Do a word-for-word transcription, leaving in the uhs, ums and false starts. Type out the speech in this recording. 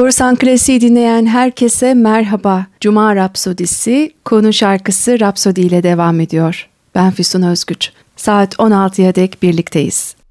Korsan Klasiği dinleyen herkese merhaba. Cuma Rapsodisi konu şarkısı Rapsodi ile devam ediyor. Ben Füsun Özgüç. Saat on altıya dek birlikteyiz.